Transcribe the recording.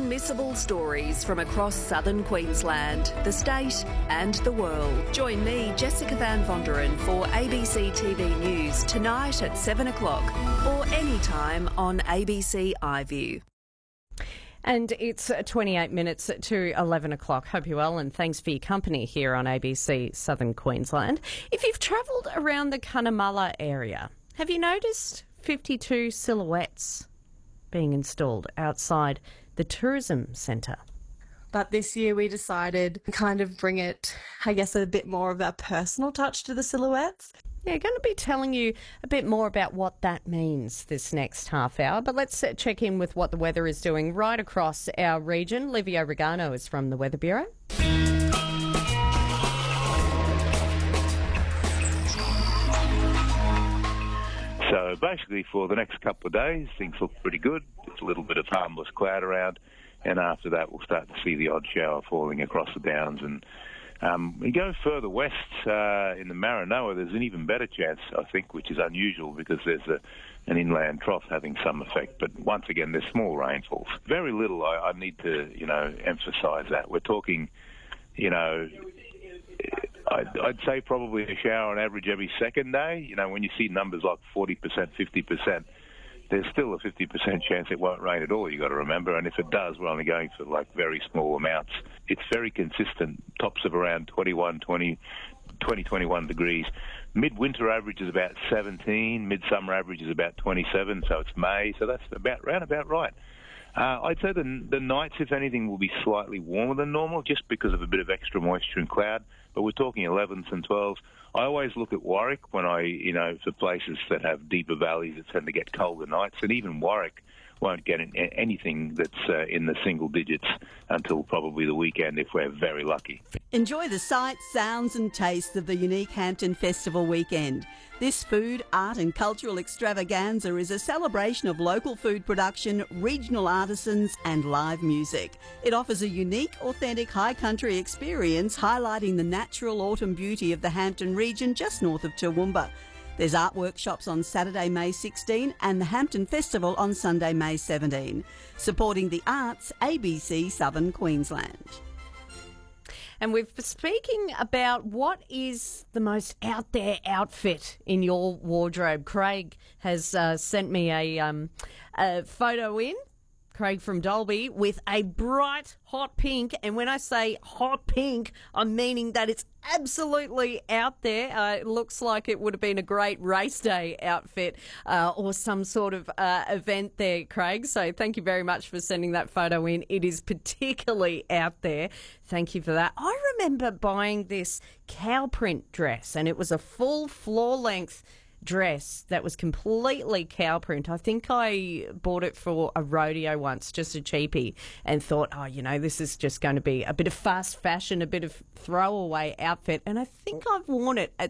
unmissable stories from across southern Queensland, the state and the world. Join me, Jessica Van Vonderen, for ABC TV News tonight at 7 o'clock or anytime on ABC iView. And it's 28 minutes to 11 o'clock. Hope you're well, and thanks for your company here on ABC Southern Queensland. If you've travelled around the Cunnamulla area, have you noticed 52 silhouettes being installed outside the tourism centre? But this year we decided to kind of bring it, I guess, a bit more of a personal touch to the silhouettes. Yeah, going to be telling you a bit more about what that means this next half hour. But let's check in with what the weather is doing right across our region. Livio Regano is from the Weather Bureau. So basically for the next couple of days, things look pretty good. There's a little bit of harmless cloud around, and after that we'll start to see the odd shower falling across the downs. And we go further west in the Maranoa, there's an even better chance, I think, which is unusual because there's an inland trough having some effect. But once again, there's small rainfalls. Very little, I need to, emphasise that. We're talking, I'd say probably a shower on average every second day. When you see numbers like 40%, 50%, there's still a 50% chance it won't rain at all, you got to remember. And if it does, we're only going for very small amounts. It's very consistent, tops of around 21 degrees. Midwinter average is about 17, midsummer average is about 27, so it's May, so that's round about right. I'd say the nights, if anything, will be slightly warmer than normal just because of a bit of extra moisture and cloud, but we're talking 11s and 12s. I always look at Warwick when for places that have deeper valleys that tend to get colder nights, and even Warwick won't get anything that's in the single digits until probably the weekend if we're very lucky. Enjoy the sights, sounds and tastes of the unique Hampton Festival weekend. This food, art and cultural extravaganza is a celebration of local food production, regional artisans and live music. It offers a unique, authentic high country experience highlighting the natural autumn beauty of the Hampton region just north of Toowoomba. There's art workshops on Saturday, May 16 and the Hampton Festival on Sunday, May 17. Supporting the arts, ABC Southern Queensland. And we're speaking about what is the most out there outfit in your wardrobe. Craig has sent me a photo in. Craig from Dalby, with a bright hot pink, and when I say hot pink, I'm meaning that it's absolutely out there. It looks like it would have been a great race day outfit or some sort of event there, Craig. So thank you very much for sending that photo in. It is particularly out there. Thank you for that. I remember buying this cow print dress, and it was a full floor-length dress that was completely cow print. I think I bought it for a rodeo once, just a cheapie, and thought, this is just going to be a bit of fast fashion, a bit of throwaway outfit. And I think I've worn it at